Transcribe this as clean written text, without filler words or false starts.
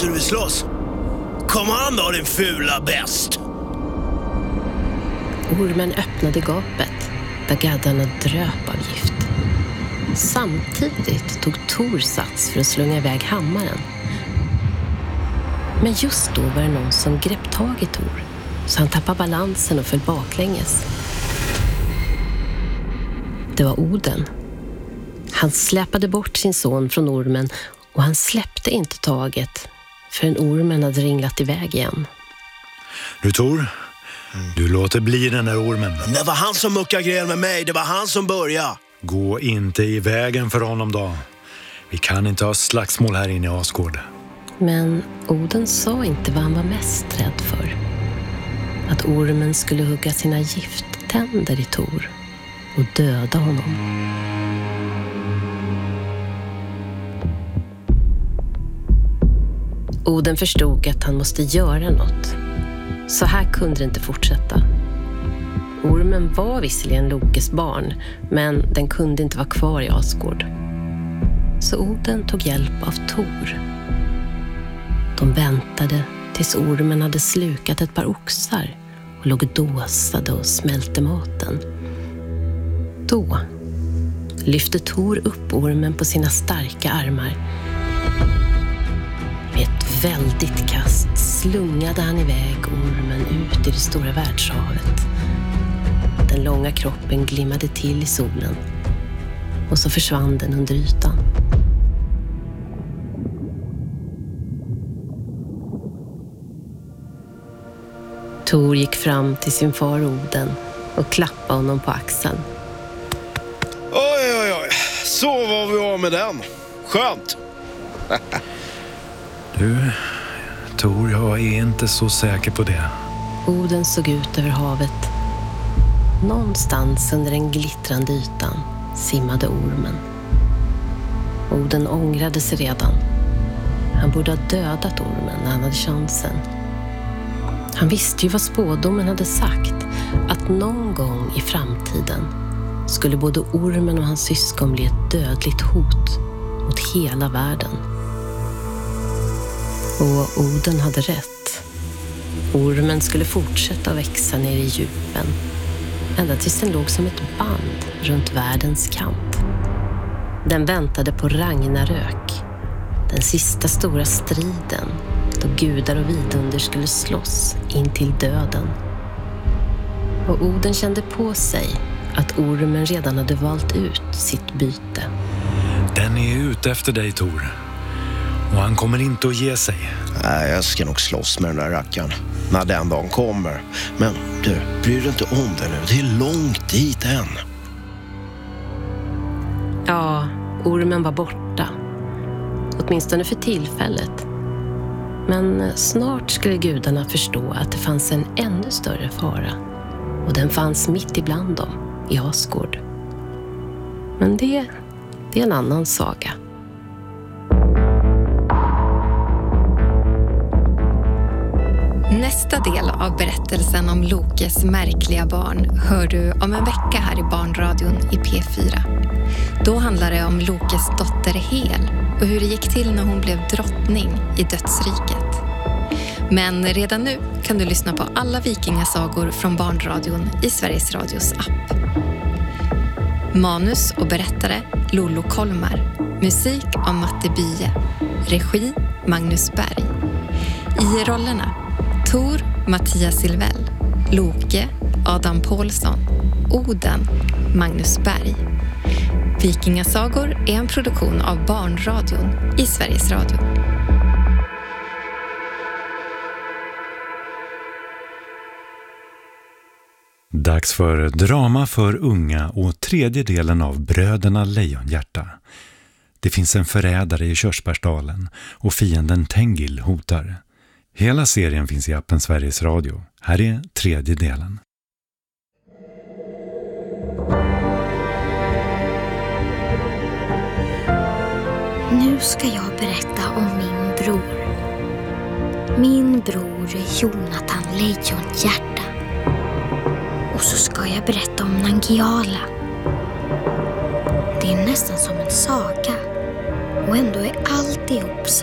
så du vill slåss? Kom an då, din fula bäst! Ormen öppnade gapet där gaddarna dröp av gift. Samtidigt tog Tor sats för att slunga iväg hammaren. Men just då var det någon som grepp tag i Tor, så han tappade balansen och föll baklänges. Det var Oden. Han släpade bort sin son från ormen och han släppte inte taget förrän ormen hade ringlat iväg igen. Du Tor, du låter bli den där ormen. Det var han som muckade gräl med mig, det var han som började. Gå inte i vägen för honom då. Vi kan inte ha slagsmål här inne i Asgård. Men Oden sa inte vad han var mest rädd för. Att ormen skulle hugga sina gifttänder i Tor och döda honom. Oden förstod att han måste göra något. Så här kunde det inte fortsätta. Ormen var visserligen Lokes barn, men den kunde inte vara kvar i Asgård. Så Oden tog hjälp av Tor. De väntade tills ormen hade slukat ett par oxar och låg dåsade och smälte maten. Då lyfte Tor upp ormen på sina starka armar. Med ett väldigt kast slungade han iväg ormen ut i det stora världshavet. Den långa kroppen glimmade till i solen och så försvann den under ytan. Tor gick fram till sin far Oden och klappade honom på axeln. Oj, så var vi av med den. Skönt. Du, Tor, jag är inte så säker på det. Oden såg ut över havet. Någonstans under den glittrande ytan simmade ormen. Oden ångrade sig redan. Han borde ha dödat ormen när han hade chansen. Han visste ju vad spådomen hade sagt, att någon gång i framtiden skulle både ormen och hans syskon bli ett dödligt hot mot hela världen. Och Oden hade rätt. Ormen skulle fortsätta växa ner i djupen, ända tills den låg som ett band runt världens kant. Den väntade på Ragnarök, den sista stora striden då gudar och vidunder skulle slåss in till döden. Och Oden kände på sig att ormen redan hade valt ut sitt byte. Den är ute efter dig, Tor. Och han kommer inte att ge sig. Nej, jag ska nog slåss med den där rackaren när den dagen kommer. Men du, bryr dig inte om det nu. Det är långt dit än. Ja, ormen var borta. Åtminstone för tillfället. Men snart skulle gudarna förstå att det fanns en ännu större fara. Och den fanns mitt ibland dem, i Asgård. Men det är en annan saga. Nästa del av berättelsen om Lokes märkliga barn hör du om en vecka här i Barnradion i P4. Då handlar det om Lokes dotter Hel och hur det gick till när hon blev drottning i dödsriket. Men redan nu kan du lyssna på alla vikingasagor från Barnradion i Sveriges Radios app. Manus och berättare Lollo Kolmar. Musik av Matte Bye. Regi Magnus Berg. I rollerna Tor Mattias Silvell, Loke Adam Paulsson, Oden Magnus Berg. Vikingasagor är en produktion av Barnradion i Sveriges Radio. Dags för drama för unga och tredje delen av Bröderna Lejonhjärta. Det finns en förrädare i Körsbärsdalen och fienden Tengil hotar. Hela serien finns i appen Sveriges Radio. Här är tredje delen. Nu ska jag berätta om min bror. Min bror är Jonathan Lejonhjärta. Och så ska jag berätta om Nangiala. Det är nästan som en saga. Och ändå är alltihop